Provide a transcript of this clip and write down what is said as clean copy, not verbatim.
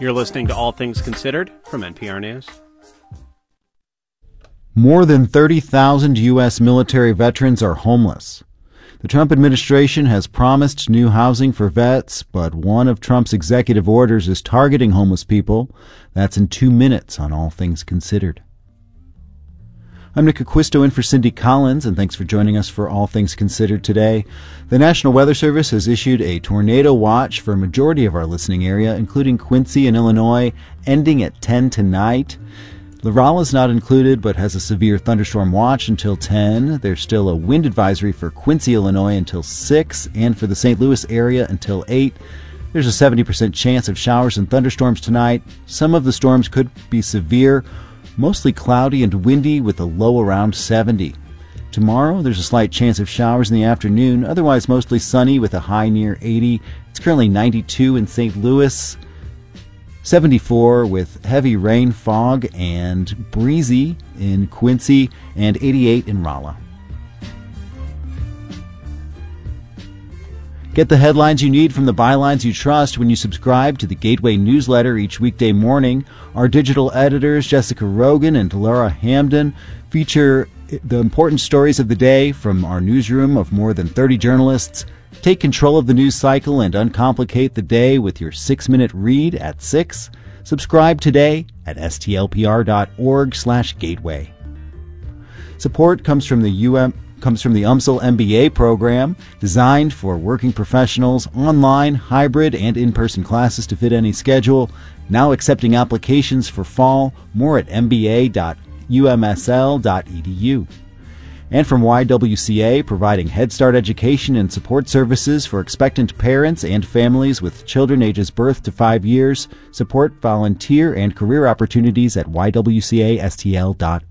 You're listening to All Things Considered from NPR News. More than 30,000 U.S. military veterans are homeless. The Trump administration has promised new housing for vets, but one of Trump's executive orders is targeting homeless people. That's in 2 minutes on All Things Considered. I'm Nick Acquisto in for Cindy Collins, and thanks for joining us for All Things Considered today. The National Weather Service has issued a tornado watch for a majority of our listening area, including Quincy and Illinois, ending at 10 tonight. Laval is not included, but has a severe thunderstorm watch until 10. There's still a wind advisory for Quincy, Illinois until 6, and for the St. Louis area until 8. There's a 70% chance of showers and thunderstorms tonight. Some of the storms could be severe, mostly cloudy and windy with a low around 70. Tomorrow, there's a slight chance of showers in the afternoon, otherwise mostly sunny with a high near 80. It's currently 92 in St. Louis. 74 with heavy rain, fog, and breezy in Quincy, and 88 in Rolla. Get the headlines you need from the bylines you trust when you subscribe to the Gateway newsletter each weekday morning. Our digital editors, Jessica Rogan and Laura Hamden, feature the important stories of the day from our newsroom of more than 30 journalists. Take control of the news cycle and uncomplicate the day with your 6-minute read at 6. Subscribe today at stlpr.org/gateway. Support comes from the UMSL MBA program, designed for working professionals, online, hybrid, and in-person classes to fit any schedule. Now accepting applications for fall. More at mba.umsl.edu. And from YWCA, providing Head Start education and support services for expectant parents and families with children ages birth to 5 years. Support, volunteer, and career opportunities at ywcastl.org.